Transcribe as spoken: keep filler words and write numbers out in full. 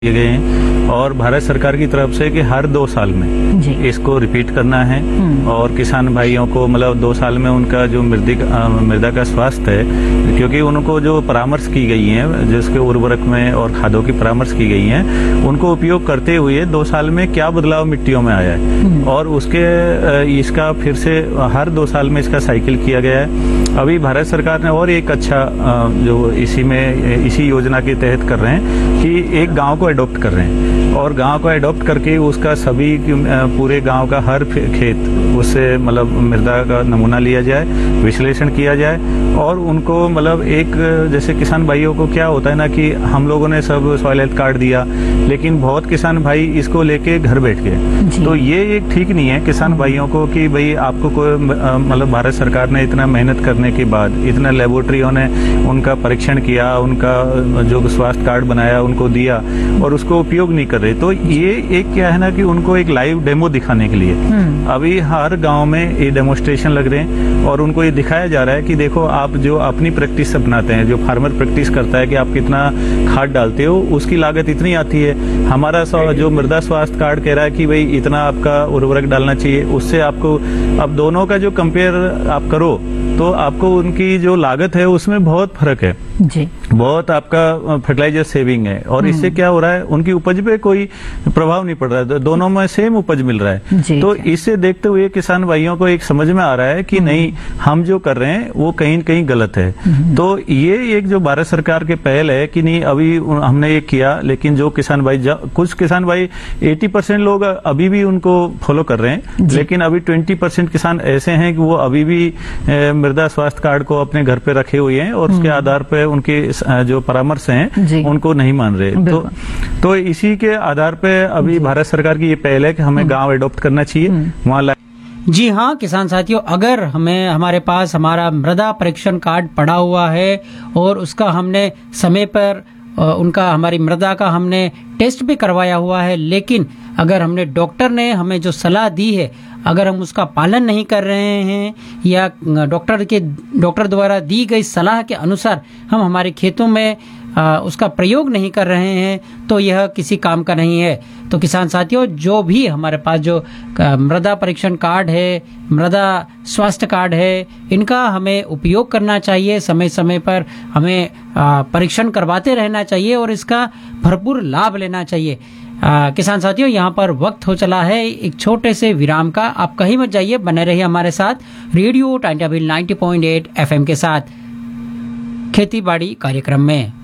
दिए गए हैं और भारत सरकार की तरफ से कि हर दो साल में जी। इसको रिपीट करना है और किसान भाइयों को मतलब दो साल में उनका जो मृदिक मृदा का स्वास्थ्य है, क्योंकि उनको जो परामर्श की गई है जिसके उर्वरक में और खादों की परामर्श की गई है, उनको उपयोग करते हुए दो साल में क्या बदलाव मिट्टियों में आया है और उसके इसका फिर से हर दो साल में इसका साइकिल किया गया है। अभी भारत सरकार ने और एक अच्छा जो इसी में इसी योजना के तहत कर रहे हैं कि एक गांव को अडॉप्ट कर रहे हैं और गांव को अडॉप्ट करके उसका सभी पूरे गांव का हर खेत उससे मतलब मृदा का नमूना लिया जाए, विश्लेषण किया जाए और उनको मतलब एक जैसे किसान भाइयों को क्या होता है ना कि हम लोगों ने सब सॉइल हेल्थ कार्ड दिया, लेकिन बहुत किसान भाई इसको लेके घर बैठ गए। तो ये एक ठीक नहीं है किसान भाइयों को कि भाई आपको कोई मतलब भारत सरकार ने इतना मेहनत करने के बाद इतना लेबोरेटरियों ने उनका परीक्षण किया, उनका जो स्वास्थ्य कार्ड बनाया उनको दिया और उसको उपयोग नहीं कर रहे। तो ये एक क्या है ना कि उनको एक लाइव डेमो दिखाने के लिए अभी हर गांव में ये डेमोस्ट्रेशन लग रहे हैं और उनको ये दिखाया जा रहा है कि देखो आप जो अपनी प्रैक्टिस अपनाते हैं, जो फार्मर प्रैक्टिस करता है कि आप कितना खाद डालते हो उसकी लागत इतनी आती है, हमारा जो मृदा स्वास्थ्य कार्ड कह रहा है कि भाई इतना आपका उर्वरक डालना चाहिए, उससे आपको अब दोनों का जो कंपेयर आप करो तो आपको उनकी जो लागत है उसमें बहुत फर्क है जी। बहुत आपका फर्टिलाइजर सेविंग है और इससे क्या हो रहा है उनकी उपज पे कोई प्रभाव नहीं पड़ रहा है, दोनों में सेम उपज मिल रहा है। जी, तो जी। इससे देखते हुए किसान भाइयों को एक समझ में आ रहा है कि नहीं हम जो कर रहे हैं वो कहीं न कहीं गलत है। तो ये एक जो भारत सरकार के पहल है कि नहीं अभी हमने ये किया, लेकिन जो किसान भाई कुछ किसान भाई अस्सी परसेंट लोग अभी भी उनको फॉलो कर रहे हैं, लेकिन अभी बीस परसेंट किसान ऐसे हैं कि वो अभी भी मृदा स्वास्थ्य कार्ड को अपने घर पे रखे हुए हैं और उसके आधार पर उनके जो परामर्श हैं उनको नहीं मान रहे। तो तो इसी के आधार पे अभी भारत सरकार की ये पहल है कि हमें गांव अडॉप्ट करना चाहिए वहाँ। जी हाँ किसान साथियों, अगर हमें हमारे पास हमारा मृदा परीक्षण कार्ड पड़ा हुआ है और उसका हमने समय पर उनका हमारी मृदा का हमने टेस्ट भी करवाया हुआ है, लेकिन अगर हमने डॉक्टर ने हमें जो सलाह दी है अगर हम उसका पालन नहीं कर रहे हैं या डॉक्टर के डॉक्टर द्वारा दी गई सलाह के अनुसार हम हमारे खेतों में आ, उसका प्रयोग नहीं कर रहे हैं तो यह किसी काम का नहीं है। तो किसान साथियों, जो भी हमारे पास जो मृदा परीक्षण कार्ड है, मृदा स्वास्थ्य कार्ड है, इनका हमें उपयोग करना चाहिए, समय समय पर हमें परीक्षण करवाते रहना चाहिए और इसका भरपूर लाभ लेना चाहिए। आ, किसान साथियों, यहाँ पर वक्त हो चला है एक छोटे से विराम का। आप कहीं मत जाइए, बने रहिए हमारे साथ रेडियो टाइम टेबल नब्बे पॉइंट आठ एफएम के साथ खेती बाड़ी कार्यक्रम में।